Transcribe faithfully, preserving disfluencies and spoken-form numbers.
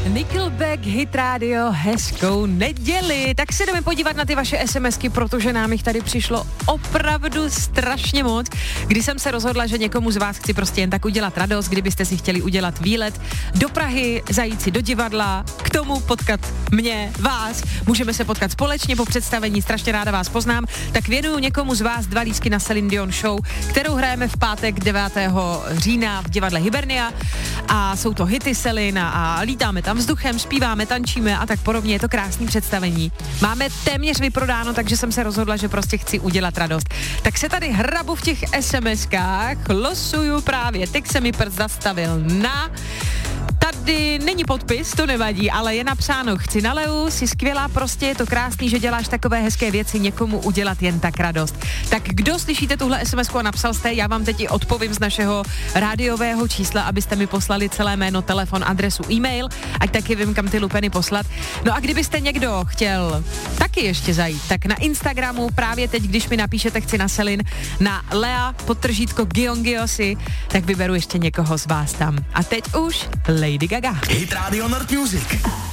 Nickelback, Hit Radio, hezkou neděli. Tak se jdeme podívat na ty vaše SMSky, protože nám jich tady přišlo opravdu strašně moc. Když jsem se rozhodla, že někomu z vás chci prostě jen tak udělat radost, kdybyste si chtěli udělat výlet do Prahy, zajít si do divadla, k tomu potkat mě, vás, můžeme se potkat společně po představení, strašně ráda vás poznám, tak věnuju někomu z vás dva lístky na Celine Dion show, kterou hrajeme v pátek devátého října v divadle Hibernia a jsou to hity Celine a lítáme tam vzduchem, zpíváme, tančíme a tak podobně, je to krásný představení. Máme téměř vyprodáno, takže jsem se rozhodla, že prostě chci udělat radost. Tak se tady hrabu v těch SMSkách, losuju právě, teď se mi prst zastavil na... Tady není podpis, to nevadí, ale je napsáno, chci na Leu, jsi skvělá, prostě je to krásný, že děláš takové hezké věci, někomu udělat jen tak radost. Tak kdo slyšíte tuhle SMSku a napsal jste, já vám teď i odpovím z našeho rádiového čísla, abyste mi poslali celé jméno, telefon, adresu, e-mail, ať taky vím, kam ty lupeny poslat. No a kdybyste někdo chtěl taky ještě zajít, tak na Instagramu právě teď, když mi napíšete chci na Celine, na Lea, podtržítko Giongiosi, tak vyberu ještě někoho z vás tam. A teď už Lady Gaga. Hit Radio Nord Music.